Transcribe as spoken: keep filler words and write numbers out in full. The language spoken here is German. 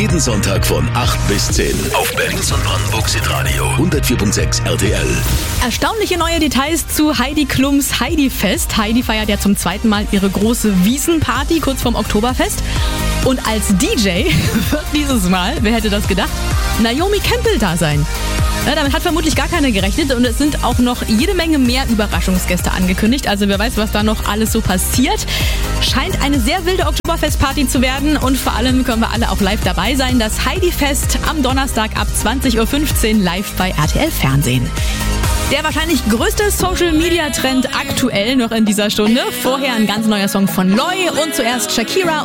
Jeden Sonntag von acht bis zehn auf Berlins und Brandenburgs Hitradio hundertvier Komma sechs R T L. Erstaunliche neue Details zu Heidi Klums Heidi-Fest. Heidi feiert ja zum zweiten Mal ihre große Wiesenparty kurz vorm Oktoberfest. Und als D J wird dieses Mal, wer hätte das gedacht, Naomi Campbell da sein. Ja, damit hat vermutlich gar keiner gerechnet und es sind auch noch jede Menge mehr Überraschungsgäste angekündigt. Also wer weiß, was da noch alles so passiert. Scheint eine sehr wilde Oktoberfestparty zu werden und vor allem können wir alle auch live dabei sein. Das Heidi-Fest am Donnerstag ab zwanzig Uhr fünfzehn live bei R T L Fernsehen. Der wahrscheinlich größte Social-Media-Trend aktuell noch in dieser Stunde. Vorher ein ganz neuer Song von Loy und zuerst Shakira